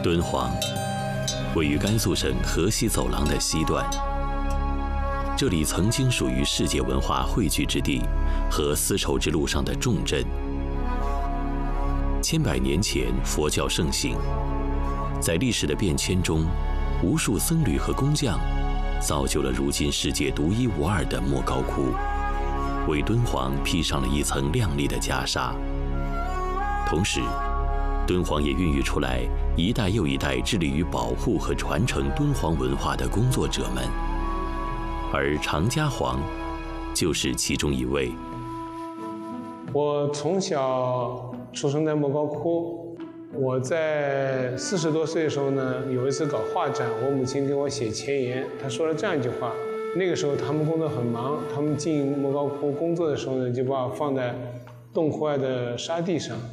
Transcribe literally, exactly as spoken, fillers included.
敦煌位于甘肃省河西走廊的西段，这里曾经属于世界文化汇聚之地和丝绸之路上的重镇。千百年前，佛教盛行，在历史的变迁中，无数僧侣和工匠造就了如今世界独一无二的莫高窟，为敦煌披上了一层亮丽的袈裟。同时，敦煌也孕育出来一代又一代致力于保护和传承敦煌文化的工作者们，而常家煌就是其中一位。 我从小出生在莫高窟，我在四十多岁的时候呢，有一次搞画展，我母亲给我写前言，她说了这样一句话：那个时候他们工作很忙，他们进莫高窟工作的时候呢，就把我放在洞窟外的沙地上。